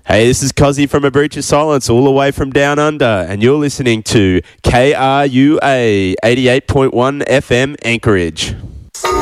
Hey, this is Cozzy from A Breach of Silence, all the way from Down Under, and you're listening to KRUA 88.1 FM Anchorage.